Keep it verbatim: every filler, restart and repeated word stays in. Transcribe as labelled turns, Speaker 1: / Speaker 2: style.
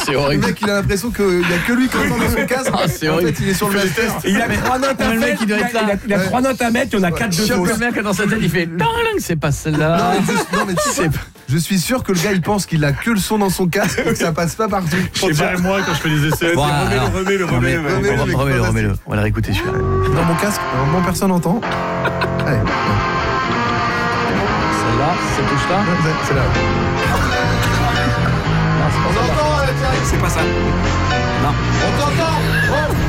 Speaker 1: C'est horrible.
Speaker 2: Le mec, il a l'impression qu'il n'y a que lui qui entend dans son casque.
Speaker 1: Ah, c'est
Speaker 2: en
Speaker 1: horrible.
Speaker 2: fait, il est sur le master.
Speaker 3: Et il a trois notes à
Speaker 1: Le mec,
Speaker 3: mettre.
Speaker 1: il doit
Speaker 3: Il a,
Speaker 1: être là.
Speaker 3: il a- il a
Speaker 2: Ouais.
Speaker 3: trois notes à mettre. Il y en a quatre de
Speaker 1: Chope
Speaker 3: fausses.
Speaker 1: le mec dans sa tête, il fait Ding, c'est pas
Speaker 2: Non,
Speaker 1: celle-là.
Speaker 2: mais, je, non, mais tu sais, je suis sûr que le gars il pense qu'il a que le son dans son casque et que ça passe pas partout.
Speaker 4: Je sais pas moi quand je fais des essais.
Speaker 1: Bon,
Speaker 3: Remets-le,
Speaker 1: alors,
Speaker 3: remets-le,
Speaker 1: remets-
Speaker 3: remets-le.
Speaker 2: remets-le, mec,
Speaker 1: remets-le,
Speaker 2: pas
Speaker 1: remets-le. On va le réécouter celui-là.
Speaker 2: Dans mon casque, normalement personne n'entend. Allez,
Speaker 1: Celle-là, cette touche-là.
Speaker 2: c'est- c'est là.
Speaker 1: Non, c'est pas celle-là.
Speaker 2: entend,
Speaker 3: C'est pas ça.
Speaker 1: Non.
Speaker 2: on t'entend.